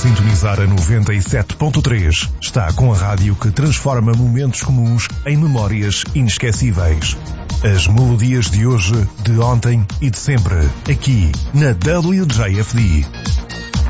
sintonizar a 97.3. Está com a rádio que transforma momentos comuns em memórias inesquecíveis. As melodias de hoje, de ontem e de sempre, aqui na WJFD.